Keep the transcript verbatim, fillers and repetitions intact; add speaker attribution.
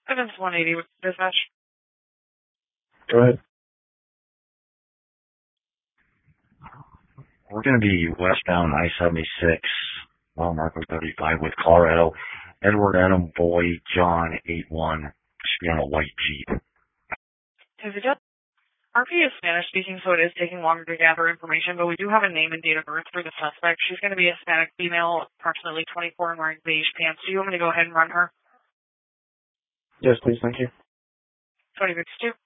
Speaker 1: Evans one eighty with dispatch.
Speaker 2: Go ahead.
Speaker 3: We're going to be westbound I seventy-six, mile marker thirty-five with Colorado. Edward Adam Boy John eight one. Should be on a white Jeep.
Speaker 1: Is it just? R P is Spanish speaking, so it is taking longer to gather information, but we do have a name and date of birth for the suspect. She's going to be a Hispanic female, approximately twenty-four, and wearing beige pants. Do you want me to go ahead and run her?
Speaker 2: Yes, please. Thank you.
Speaker 1: twenty fifty-two.